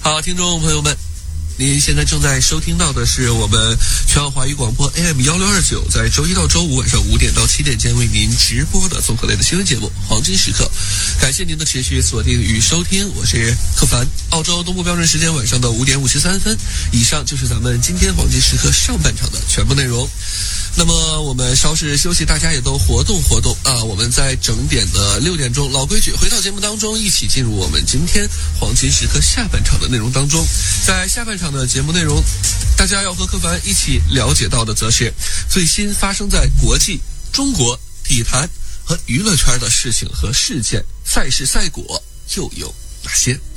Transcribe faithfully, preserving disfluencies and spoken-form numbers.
好，听众朋友们，您现在正在收听到的是我们全网华语广播 A M 一六二九，在周一到周五晚上五点到七点间为您直播的综合类的新闻节目《黄金时刻》。感谢您的持续锁定与收听，我是柯凡。澳洲东部标准时间晚上的五点五十三分，以上就是咱们今天黄金时刻上半场的全部内容。那么我们稍事休息，大家也都活动活动啊！我们在整点的六点钟，老规矩，回到节目当中，一起进入我们今天黄金时刻下半场的内容当中。在下半场的节目内容，大家要和柯凡一起了解到的，则是最新发生在国际、中国体坛和娱乐圈的事情和事件，赛事赛果又有哪些？